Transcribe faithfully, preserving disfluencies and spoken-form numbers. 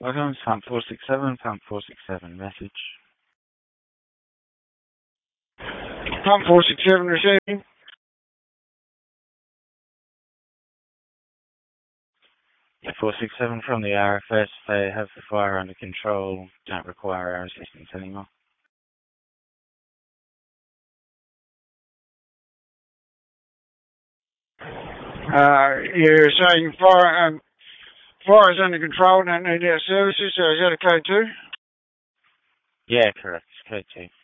Welcome to Pump four six seven, Pump four six seven, message. Pump four six seven receiving. Yeah, four six seven from the R F S. They have the fire under control. Don't require our assistance anymore. Uh, you're saying fire, um, fire is under control, don't need our services, so is that a code two? Yeah, correct. Code two.